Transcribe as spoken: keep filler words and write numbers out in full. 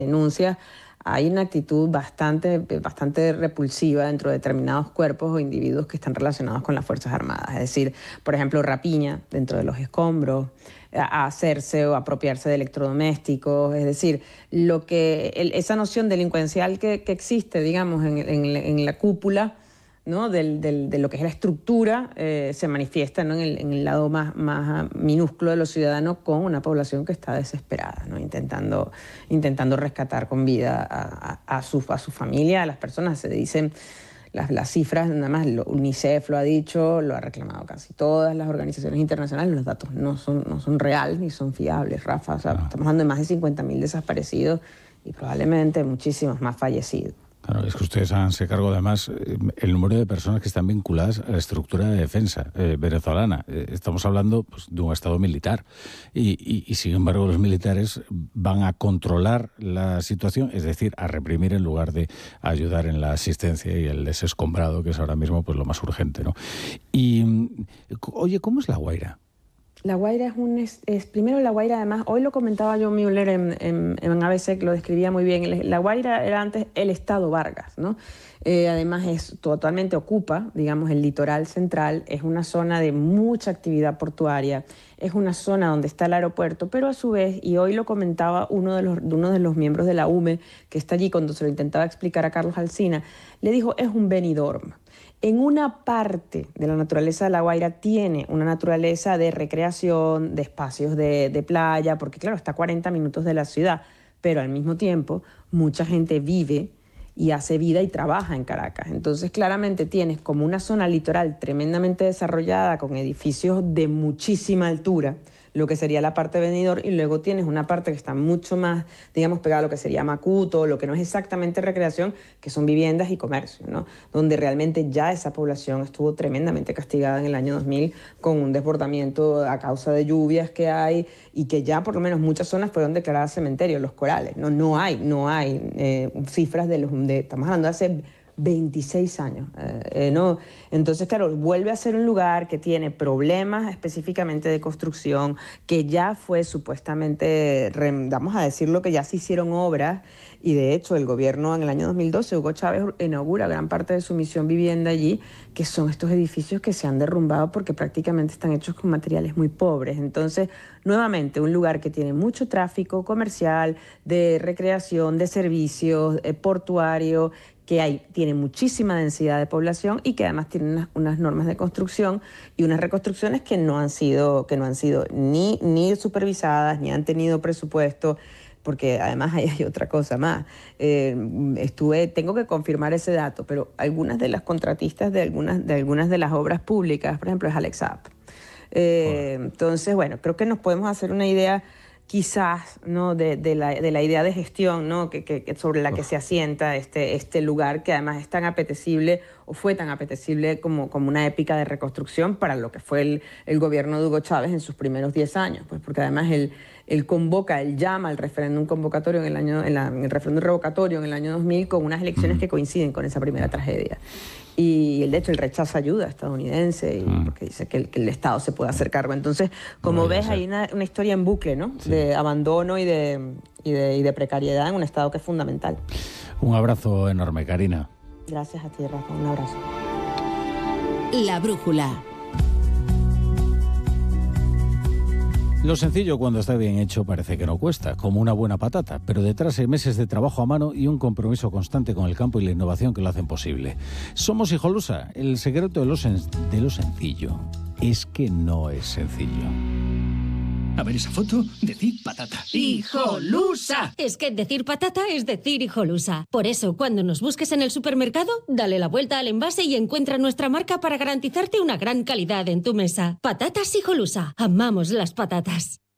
denuncias, hay una actitud bastante, bastante repulsiva dentro de determinados cuerpos o individuos que están relacionados con las Fuerzas Armadas. Es decir, por ejemplo, rapiña dentro de los escombros, a hacerse o apropiarse de electrodomésticos. Es decir, lo que, el, esa noción delincuencial que, que existe, digamos, en, en, en la cúpula, ¿no? del, del, de lo que es la estructura, eh, se manifiesta, ¿no? en, el, en el lado más, más minúsculo de los ciudadanos, con una población que está desesperada, ¿no? intentando, intentando rescatar con vida a, a, a, su, a su familia, a las personas. Se dicen las, las cifras, nada más lo, UNICEF lo ha dicho, lo ha reclamado casi todas las organizaciones internacionales. Los datos no son, no son reales ni son fiables, Rafa. O sea, no. Estamos hablando de más de cincuenta mil desaparecidos y probablemente muchísimos más fallecidos. Claro, es que ustedes háganse cargo, además, el número de personas que están vinculadas a la estructura de defensa eh, venezolana. Eh, estamos hablando, pues, de un estado militar y, y, y, sin embargo, los militares van a controlar la situación, es decir, a reprimir en lugar de ayudar en la asistencia y el desescombrado, que es ahora mismo, pues, lo más urgente, ¿no? Y, oye, ¿cómo es La Guaira? La Guaira es un... Es, es, primero, La Guaira, además, hoy lo comentaba John Mueller en, en, en A B C, que lo describía muy bien. La Guaira era antes el Estado Vargas, ¿no? Eh, además, es totalmente ocupa, digamos, el litoral central. Es una zona de mucha actividad portuaria. Es una zona donde está el aeropuerto, pero a su vez, y hoy lo comentaba uno de los, uno de los miembros de la U M E, que está allí, cuando se lo intentaba explicar a Carlos Alsina, le dijo, es un Benidorm. En una parte de la naturaleza de La Guaira tiene una naturaleza de recreación, de espacios de, de playa, porque claro, está a cuarenta minutos de la ciudad, pero al mismo tiempo mucha gente vive y hace vida y trabaja en Caracas. Entonces claramente tienes como una zona litoral tremendamente desarrollada, con edificios de muchísima altura, lo que sería la parte de Benidorm, y luego tienes una parte que está mucho más, digamos, pegada a lo que sería Macuto, lo que no es exactamente recreación, que son viviendas y comercio, ¿no? Donde realmente ya esa población estuvo tremendamente castigada en el año dos mil con un desbordamiento a causa de lluvias que hay, y que ya por lo menos muchas zonas fueron declaradas cementerios, Los Corales. No, no hay, no hay eh, cifras de los... De, estamos hablando de hace veintiséis años, eh, eh, ¿no? Entonces, claro, vuelve a ser un lugar que tiene problemas específicamente de construcción, que ya fue supuestamente, vamos a decirlo, que ya se hicieron obras, y de hecho el gobierno en el año dos mil doce, Hugo Chávez inaugura gran parte de su misión vivienda allí, que son estos edificios que se han derrumbado porque prácticamente están hechos con materiales muy pobres. Entonces, nuevamente, un lugar que tiene mucho tráfico comercial, de recreación, de servicios, eh, portuario, que hay, tiene muchísima densidad de población y que además tiene unas, unas normas de construcción y unas reconstrucciones que no han sido, que no han sido ni, ni supervisadas, ni han tenido presupuesto, porque además hay, hay otra cosa más. Eh, estuve, tengo que confirmar ese dato, pero algunas de las contratistas de algunas de, algunas de las obras públicas, por ejemplo, es Alexap. Eh, entonces, bueno, creo que nos podemos hacer una idea quizás, ¿no? de, de, la, de la idea de gestión, ¿no? que, que, que sobre la que se asienta este, este lugar, que además es tan apetecible, o fue tan apetecible como, como una épica de reconstrucción para lo que fue el, el gobierno de Hugo Chávez en sus primeros diez años, pues porque además él, él convoca, él llama al referéndum convocatorio en el año, en, la, en el referéndum revocatorio en el año dos mil, con unas elecciones que coinciden con esa primera tragedia. Y de hecho él rechaza ayuda estadounidense, y mm. porque dice que el, que el Estado se puede hacer cargo. Entonces, como ves, hay una, una historia en bucle, ¿no? Sí. De abandono y de, y, de, y de precariedad en un Estado que es fundamental. Un abrazo enorme, Karina. Gracias a ti, Rafa. Un abrazo. La brújula. Lo sencillo, cuando está bien hecho, parece que no cuesta, como una buena patata, pero detrás hay meses de trabajo a mano y un compromiso constante con el campo y la innovación que lo hacen posible. Somos Hijolusa. El secreto de lo, sen- de lo sencillo es que no es sencillo. A ver esa foto, decir patata. ¡Hijolusa! Es que decir patata es decir Hijolusa. Por eso, cuando nos busques en el supermercado, dale la vuelta al envase y encuentra nuestra marca para garantizarte una gran calidad en tu mesa. Patatas Hijolusa. Amamos las patatas.